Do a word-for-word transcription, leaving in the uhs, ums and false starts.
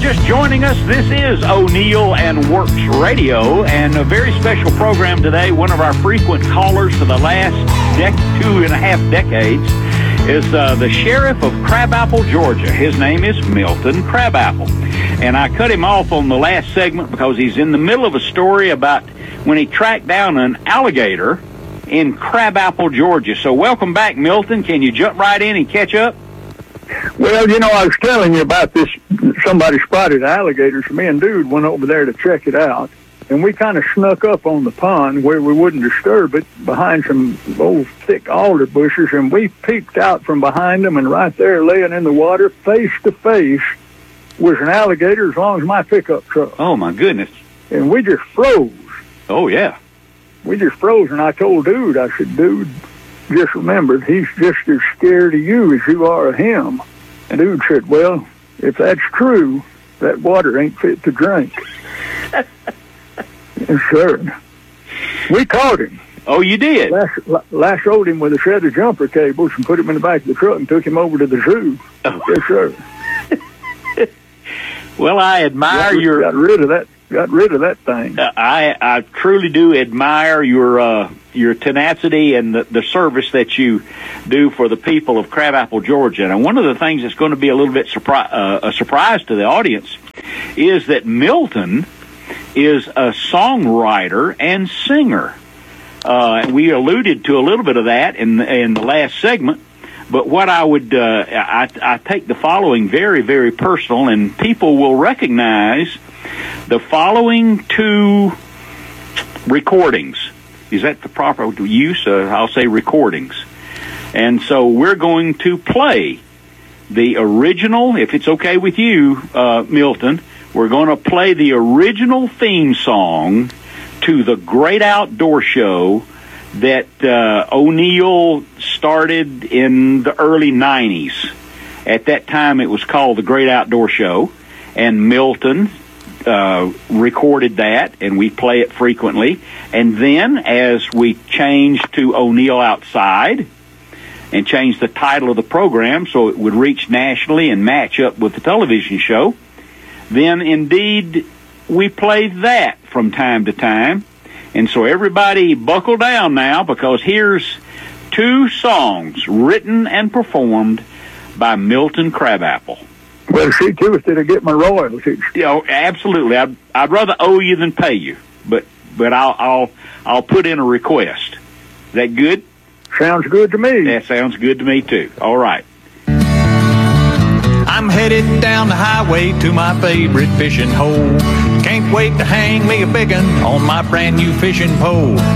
just joining us, this is O'Neill and Works Radio, and a very special program today. One of our frequent callers for the last dec- two and a half decades is uh, the sheriff of Crabapple, Georgia. His name is Milton Crabapple. And I cut him off on the last segment because he's in the middle of a story about when he tracked down an alligator in Crabapple, Georgia. So welcome back, Milton. Can you jump right in and catch up? Well, you know, I was telling you about this. Somebody spotted alligators. Me and Dude went over there to check it out. And we kind of snuck up on the pond where we wouldn't disturb it behind some old thick alder bushes. And we peeked out from behind them, and right there laying in the water, face to face, was an alligator as long as my pickup truck. Oh, my goodness. And we just froze. Oh, yeah. We just froze, and I told Dude, I said, Dude, just remembered, he's just as scared of you as you are of him. And Dude said, well, if that's true, that water ain't fit to drink. Yes, sir. We caught him. Oh, you did? Lash, lassoed him with a set of jumper cables and put him in the back of the truck and took him over to the zoo. Oh. Yes, sir. Well, I admire got, your... Got rid of that. Got rid of that thing. Uh, I I truly do admire your uh, your tenacity and the, the service that you do for the people of Crabapple, Georgia. And one of the things that's going to be a little bit surpri- uh, a surprise to the audience is that Milton is a songwriter and singer. Uh, and we alluded to a little bit of that in the, in the last segment. But what I would, uh, I, I take the following very, very personal, and people will recognize the following two recordings. Is that the proper use? Uh, I'll say recordings. And so we're going to play the original, if it's okay with you, uh, Milton, we're going to play the original theme song to the Great Outdoor Show that uh, O'Neill started in the early nineties. At that time, it was called the Great Outdoor Show, and Milton uh, recorded that, and we play it frequently. And then, as we changed to O'Neill Outside and changed the title of the program so it would reach nationally and match up with the television show, then indeed we play that from time to time. And so everybody buckle down now, because here's two songs written and performed by Milton Crabapple. Well, see to it that I get my royalties. You know, absolutely. I'd, I'd rather owe you than pay you, but but I'll I'll I'll put in a request. Is that good? Sounds good to me. That sounds good to me too. All right. I'm headed down the highway to my favorite fishing hole. Can't wait to hang me a big 'un on my brand new fishing pole.